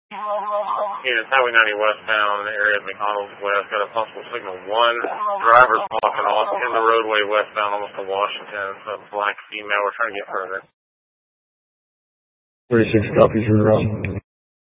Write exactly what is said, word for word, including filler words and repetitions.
Yeah, it's Highway ninety westbound in the area of McDonald's West. Got a possible signal one. Driver's walking off in the roadway westbound almost to Washington. It's a black female. We're trying to get further. thirty-six copies, you're wrong.